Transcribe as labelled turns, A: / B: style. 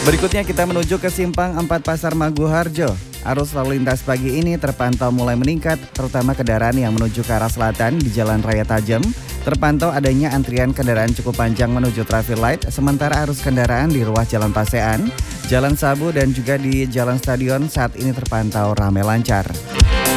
A: Berikutnya kita menuju ke Simpang 4 Pasar Maguharjo. Arus lalu lintas pagi ini terpantau mulai meningkat, terutama kendaraan yang menuju ke arah selatan di Jalan Raya Tajem. Terpantau adanya antrian kendaraan cukup panjang menuju traffic light, sementara arus kendaraan di ruas Jalan Pasean, Jalan Sabu dan juga di Jalan Stadion saat ini terpantau ramai lancar.